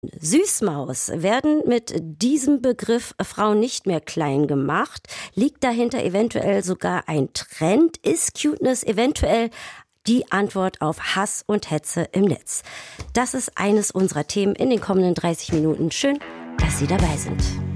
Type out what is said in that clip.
Süßmaus werden mit diesem Begriff Frauen nicht mehr klein gemacht. Liegt dahinter eventuell sogar ein Trend? Ist Cuteness eventuell die Antwort auf Hass und Hetze im Netz? Das ist eines unserer Themen in den kommenden 30 Minuten. Schön, dass Sie dabei sind.